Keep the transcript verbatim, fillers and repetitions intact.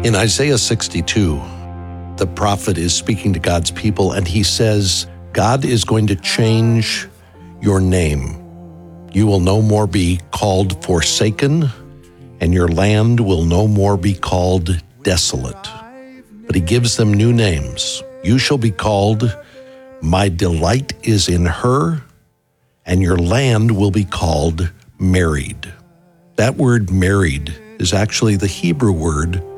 In Isaiah sixty-two, the prophet is speaking to God's people, and he says, God is going to change your name. You will no more be called forsaken, and your land will no more be called desolate. But he gives them new names. You shall be called, My delight is in her, and your land will be called married. That word married is actually the Hebrew word